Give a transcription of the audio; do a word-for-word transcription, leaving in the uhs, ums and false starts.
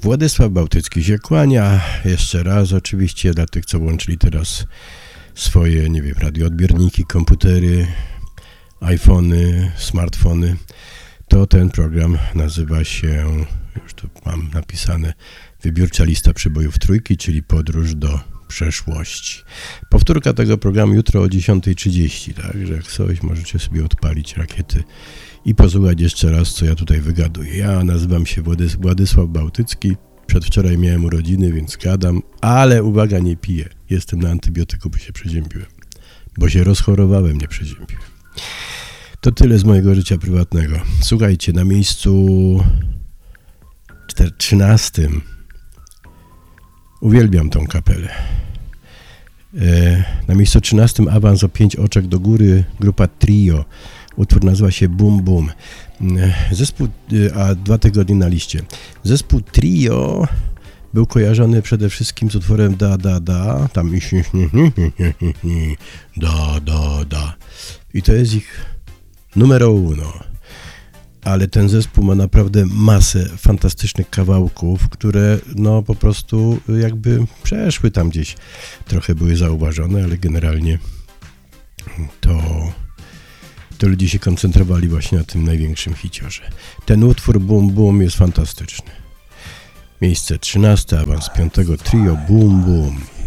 Władysław Bałtycki się kłania. Jeszcze raz oczywiście dla tych, co włączyli teraz swoje, nie wiem, radioodbiorniki, komputery, iPhony, smartfony. To ten program nazywa się, już tu mam napisane, Wybiórcza lista przebojów trójki, czyli Podróż do przeszłości. Powtórka tego programu jutro o dziesiąta trzydzieści, tak, że jak coś możecie sobie odpalić rakiety i posłuchać jeszcze raz, co ja tutaj wygaduję. Ja nazywam się Władys- Władysław Bałtycki. Przedwczoraj miałem urodziny, więc gadam, ale uwaga, nie piję. Jestem na antybiotyku, bo się przeziębiłem. Bo się rozchorowałem, nie przeziębiłem. To tyle z mojego życia prywatnego. Słuchajcie, na miejscu trzynastym uwielbiam tą kapelę. E, na miejscu trzynastym awans o pięć oczek do góry, grupa Trio. Utwór nazywa się Boom Boom. Zespół, a dwa tygodnie na liście. Zespół Trio był kojarzony przede wszystkim z utworem Da Da Da. Tam Da Da Da. I to jest ich numero uno. Ale ten zespół ma naprawdę masę fantastycznych kawałków, które no po prostu jakby przeszły tam gdzieś. Trochę były zauważone, ale generalnie to... to ludzie się koncentrowali właśnie na tym największym hiciorze. Ten utwór Boom Boom jest fantastyczny. Miejsce trzynaste, awans piątego, Trio Boom Boom.